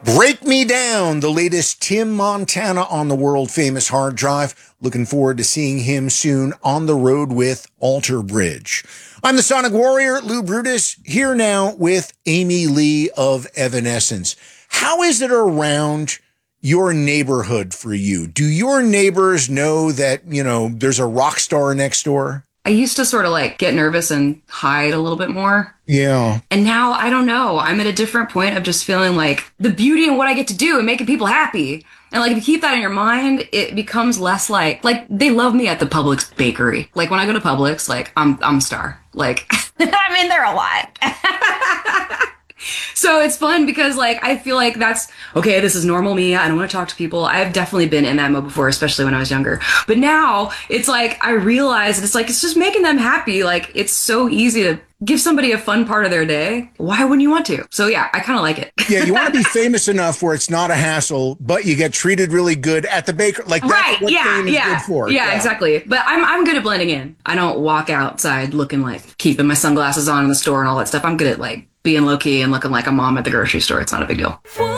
Break Me Down, the latest Tim Montana on the world famous hard drive. Looking forward to seeing him soon on the road with Alter Bridge. I'm the Sonic Warrior, Lou Brutus, here now with Amy Lee of Evanescence. How is it around your neighborhood for you? Do your neighbors know that, there's a rock star next door? I used to sort of like get nervous and hide a little bit more. Yeah. And now I don't know. I'm at a different point of just feeling like the beauty in what I get to do and making people happy. And like if you keep that in your mind, it becomes less like they love me at the Publix bakery. Like when I go to Publix, like I'm a star. Like I'm in there a lot. So it's fun because like I feel like that's okay, this is normal me. I don't want to talk to people. I've definitely been in that mode before, especially when I was younger. But now it's like I realize it's just making them happy. Like it's so easy to give somebody a fun part of their day. Why wouldn't you want to? So yeah, I kind of like it. Yeah, you want to be famous enough where it's not a hassle, but you get treated really good at the baker. Like that's right, what fame is good for. Yeah, exactly. But I'm good at blending in. I don't walk outside looking like keeping my sunglasses on in the store and all that stuff. I'm good at like being low key and looking like a mom at the grocery store. It's not a big deal.